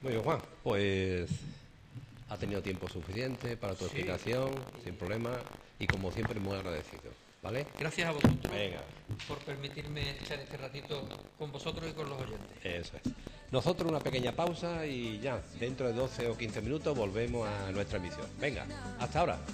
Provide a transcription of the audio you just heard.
Muy bien, Juan. Pues ha tenido tiempo suficiente para tu explicación, sin problema, y como siempre muy agradecido, ¿vale? Gracias a vosotros Venga. por permitirme echar este ratito con vosotros y con los oyentes. Eso es. Nosotros una pequeña pausa y ya, dentro de 12 o 15 minutos volvemos a nuestra emisión. Venga, hasta ahora.